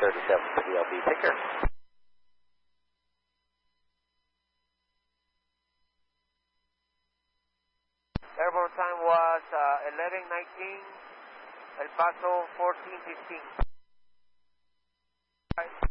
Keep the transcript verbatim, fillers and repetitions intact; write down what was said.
thirty-seven for the L B. Take care. Airborne time was uh, eleven nineteen, El Paso fourteen fifteen.